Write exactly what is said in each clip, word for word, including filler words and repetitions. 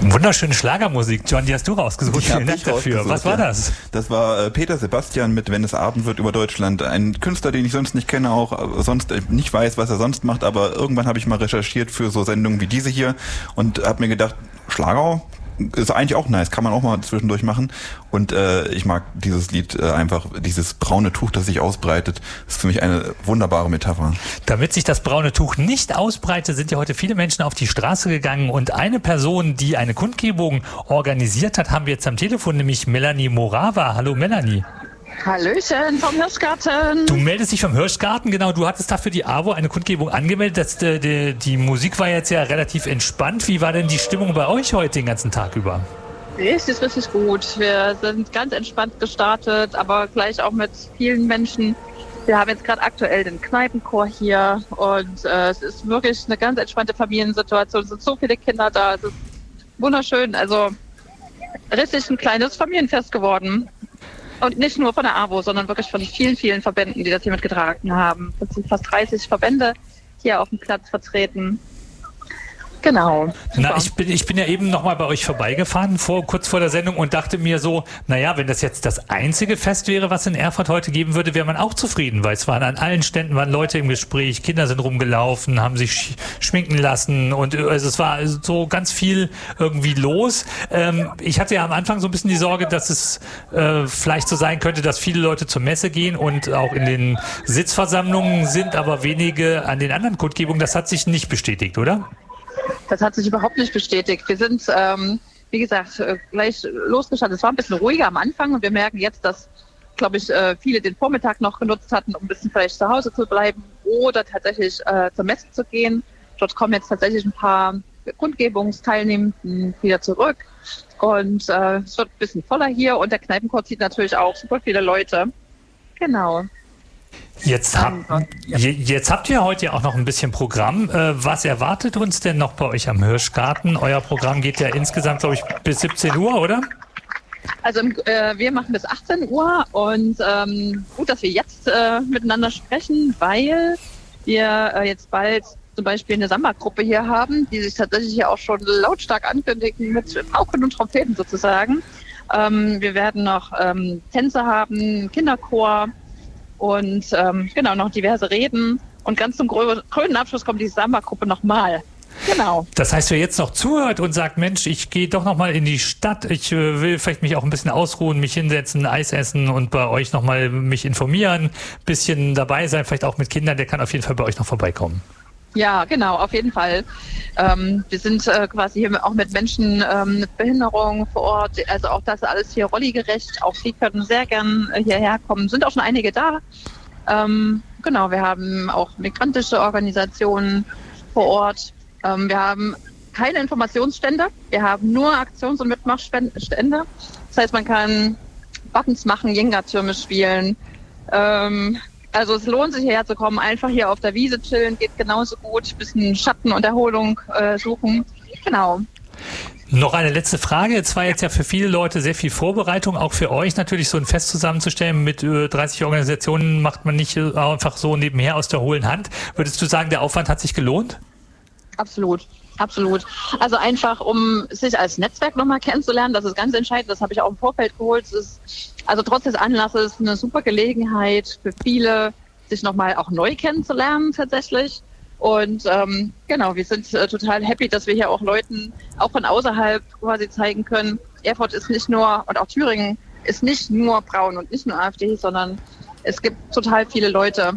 Wunderschöne Schlagermusik, John, die hast du rausgesucht. Vielen Dank dafür. Was war ja. das? Das war äh, Peter Sebastian mit Wenn es Abend wird über Deutschland. Ein Künstler, den ich sonst nicht kenne, auch äh, sonst äh, nicht weiß, was er sonst macht, aber irgendwann habe ich mal recherchiert für so Sendungen wie diese hier und habe mir gedacht, Schlager ist eigentlich auch nice, kann man auch mal zwischendurch machen. Und äh, ich mag dieses Lied äh, einfach, dieses braune Tuch, das sich ausbreitet, ist für mich eine wunderbare Metapher. Damit sich das braune Tuch nicht ausbreitet, sind ja heute viele Menschen auf die Straße gegangen und eine Person, die eine Kundgebung organisiert hat, haben wir jetzt am Telefon, nämlich Melanie Morava. Hallo Melanie. Hallöchen vom Hirschgarten. Du meldest dich vom Hirschgarten, genau. Du hattest da für die A W O eine Kundgebung angemeldet. Das, die, die, die Musik war jetzt ja relativ entspannt. Wie war denn die Stimmung bei euch heute den ganzen Tag über? Richtig, richtig gut. Wir sind ganz entspannt gestartet, aber gleich auch mit vielen Menschen. Wir haben jetzt gerade aktuell den Kneipenchor hier und äh, es ist wirklich eine ganz entspannte Familiensituation. Es sind so viele Kinder da. Es ist wunderschön. Also richtig ein kleines Familienfest geworden. Und nicht nur von der A W O, sondern wirklich von vielen, vielen Verbänden, die das hier mitgetragen haben. Es sind fast dreißig Verbände hier auf dem Platz vertreten. Genau. Na, ich bin, ich bin ja eben nochmal bei euch vorbeigefahren, vor, kurz vor der Sendung und dachte mir so, naja, wenn das jetzt das einzige Fest wäre, was in Erfurt heute geben würde, wäre man auch zufrieden, weil es waren an allen Ständen waren Leute im Gespräch, Kinder sind rumgelaufen, haben sich sch- schminken lassen und also es war so ganz viel irgendwie los. Ähm, ich hatte ja am Anfang so ein bisschen die Sorge, dass es äh, vielleicht so sein könnte, dass viele Leute zur Messe gehen und auch in den Sitzversammlungen sind, aber wenige an den anderen Kundgebungen. Das hat sich nicht bestätigt, oder? Das hat sich überhaupt nicht bestätigt. Wir sind, ähm, wie gesagt, gleich losgestartet. Es war ein bisschen ruhiger am Anfang und wir merken jetzt, dass, glaube ich, viele den Vormittag noch genutzt hatten, um ein bisschen vielleicht zu Hause zu bleiben oder tatsächlich äh, zur Messe zu gehen. Dort kommen jetzt tatsächlich ein paar Kundgebungsteilnehmenden wieder zurück und äh, es wird ein bisschen voller hier und der Kneipenchor zieht natürlich auch super viele Leute. Genau. Jetzt, hab, jetzt habt ihr heute ja auch noch ein bisschen Programm. Was erwartet uns denn noch bei euch am Hirschgarten? Euer Programm geht ja insgesamt, glaube ich, bis siebzehn Uhr, oder? Also äh, wir machen bis achtzehn Uhr und ähm, gut, dass wir jetzt äh, miteinander sprechen, weil wir äh, jetzt bald zum Beispiel eine Samba-Gruppe hier haben, die sich tatsächlich hier auch schon lautstark ankündigen mit Pauken und Trompeten sozusagen. Ähm, wir werden noch ähm, Tänze haben, Kinderchor, und ähm, genau, noch diverse Reden. Und ganz zum grünen Abschluss kommt die Samba-Gruppe nochmal. Genau. Das heißt, wer jetzt noch zuhört und sagt, Mensch, ich gehe doch nochmal in die Stadt, ich äh, will vielleicht mich auch ein bisschen ausruhen, mich hinsetzen, Eis essen und bei euch nochmal mich informieren, bisschen dabei sein, vielleicht auch mit Kindern, der kann auf jeden Fall bei euch noch vorbeikommen. Ja, genau, auf jeden Fall. Ähm, wir sind äh, quasi hier auch mit Menschen ähm, mit Behinderung vor Ort, also auch das alles hier rolligerecht, auch die können sehr gern äh, hierher kommen, sind auch schon einige da. Ähm, genau, wir haben auch migrantische Organisationen vor Ort. Ähm, wir haben keine Informationsstände, wir haben nur Aktions- und Mitmachstände. Das heißt, man kann Buttons machen, Jenga-Türme spielen, ähm, also es lohnt sich hierher zu kommen, einfach hier auf der Wiese chillen, geht genauso gut, ein bisschen Schatten und Erholung äh, suchen. Genau. Noch eine letzte Frage. Es war jetzt ja für viele Leute sehr viel Vorbereitung, auch für euch natürlich so ein Fest zusammenzustellen. Mit äh, dreißig Organisationen macht man nicht äh, einfach so nebenher aus der hohlen Hand. Würdest du sagen, der Aufwand hat sich gelohnt? Absolut. Absolut. Also einfach, um sich als Netzwerk nochmal kennenzulernen, das ist ganz entscheidend, das habe ich auch im Vorfeld geholt. Es ist, also trotz des Anlasses eine super Gelegenheit für viele, sich nochmal auch neu kennenzulernen tatsächlich. Und ähm, genau, wir sind äh, total happy, dass wir hier auch Leuten auch von außerhalb quasi zeigen können, Erfurt ist nicht nur, und auch Thüringen ist nicht nur braun und nicht nur AfD, sondern es gibt total viele Leute,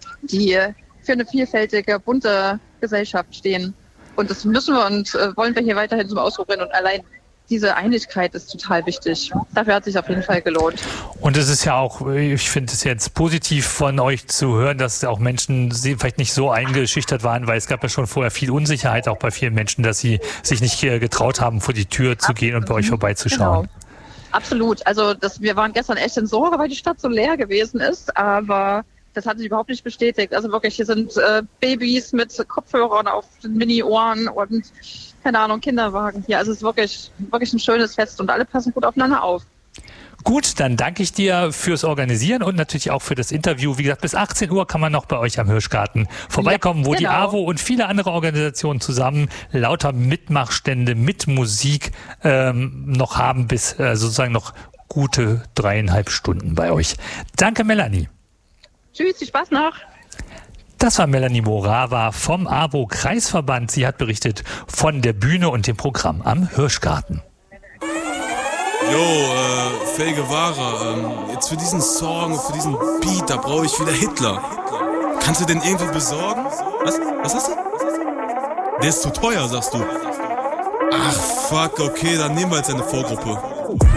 die für eine vielfältige, bunte Gesellschaft stehen. Und das müssen wir und äh, wollen wir hier weiterhin zum Ausdruck bringen. Und allein diese Einigkeit ist total wichtig. Dafür hat es sich auf jeden Fall gelohnt. Und es ist ja auch, ich finde es jetzt positiv von euch zu hören, dass auch Menschen vielleicht nicht so eingeschüchtert waren, weil es gab ja schon vorher viel Unsicherheit auch bei vielen Menschen, dass sie sich nicht getraut haben, vor die Tür zu gehen und bei euch vorbeizuschauen. Genau. Absolut. Also das, wir waren gestern echt in Sorge, weil die Stadt so leer gewesen ist, aber das hat sich überhaupt nicht bestätigt. Also wirklich, hier sind äh, Babys mit Kopfhörern auf den Mini-Ohren und, keine Ahnung, Kinderwagen hier. Also es ist wirklich, wirklich ein schönes Fest und alle passen gut aufeinander auf. Gut, dann danke ich dir fürs Organisieren und natürlich auch für das Interview. Wie gesagt, bis achtzehn Uhr kann man noch bei euch am Hirschgarten vorbeikommen, wo ja, genau. die A W O und viele andere Organisationen zusammen lauter Mitmachstände mit Musik ähm, noch haben, bis äh, sozusagen noch gute dreieinhalb Stunden bei euch. Danke, Melanie. Tschüss, viel Spaß noch. Das war Melanie Morawa vom A W O-Kreisverband. Sie hat berichtet von der Bühne und dem Programm am Hirschgarten. Jo, äh, Che Guevara, ähm, jetzt für diesen Song und für diesen Beat, da brauche ich wieder Hitler. Kannst du den irgendwie besorgen? Was? Was hast du? Der ist zu teuer, sagst du. Ach, fuck, okay, dann nehmen wir jetzt eine Vorgruppe.